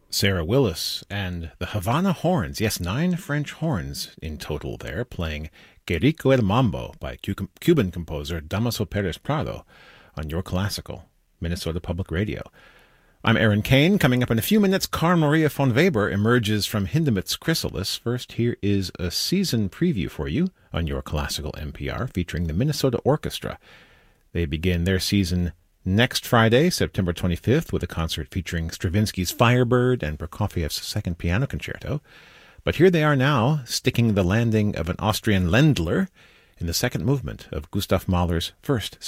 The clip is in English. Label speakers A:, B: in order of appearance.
A: Sarah Willis and the Havana Horns. Yes, 9 French horns in total there, playing Que Rico el Mambo by Cuban composer Damaso Perez Prado on Your Classical, Minnesota Public Radio. I'm Aaron Kane. Coming up in a few minutes, Carl Maria von Weber emerges from Hindemith's Chrysalis. First, here is a season preview for you on Your Classical NPR, featuring the Minnesota Orchestra. They begin their season next Friday, September 25th, with a concert featuring Stravinsky's Firebird and Prokofiev's Second Piano Concerto. But here they are now, sticking the landing of an Austrian Ländler in the second movement of Gustav Mahler's First